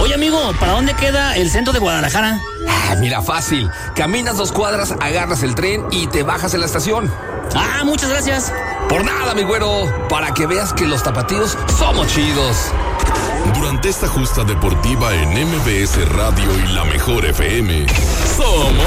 Oye, amigo, ¿para dónde queda el centro de Guadalajara? Mira, fácil. Caminas 2 cuadras, agarras el tren y te bajas en la estación. Muchas gracias. Por nada, mi güero. Para que veas que los tapatíos somos chidos. Durante esta justa deportiva en MBS Radio y La Mejor FM, somos